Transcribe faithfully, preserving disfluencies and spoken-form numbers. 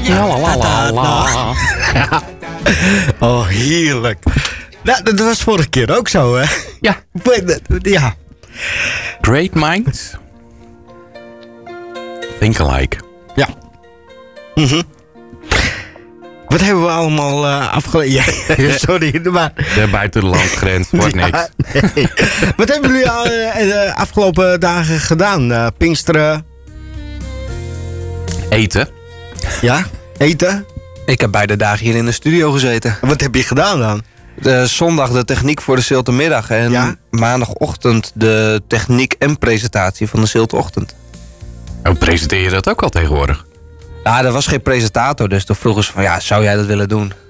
Ja, la, la, la, la. Ja. Oh, heerlijk. Nou, dat was vorige keer ook zo, hè? Ja. Ja. Great minds think alike. Ja. Mm-hmm. Wat hebben we allemaal uh, afgeleerd? Ja, sorry, maar... De buiten de landgrens wordt niks. Ja, nee. Wat hebben jullie al uh, de afgelopen dagen gedaan? Uh, Pinksteren? Eten. Ja, eten? Ik heb beide dagen hier in de studio gezeten. Wat heb je gedaan dan? De zondag de techniek voor de Ziltemiddag. En Ja? maandagochtend de techniek en presentatie van de Zilteochtend. Oh, presenteer je dat ook al tegenwoordig? Ja, er was geen presentator, dus toen vroegen ze van ja, zou jij dat willen doen?